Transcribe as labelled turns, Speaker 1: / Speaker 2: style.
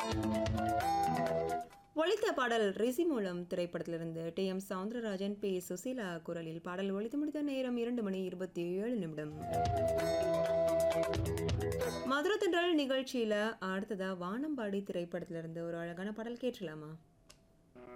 Speaker 1: ஒலித்த பாடல் ரிசி மூலம் திரைப்படத்திலிருந்து டி.எம். சவுந்தரராஜன் பி. சுசீலா குரலில் பாடல் ஒலித்து முடித்த நேரம் 2:27. மதுரை தென்றல் நிகழ்ச்சியில அடுத்ததா வானம்பாடி திரைப்படத்திலிருந்து ஒரு அழகான பாடல் கேட்கலாமா?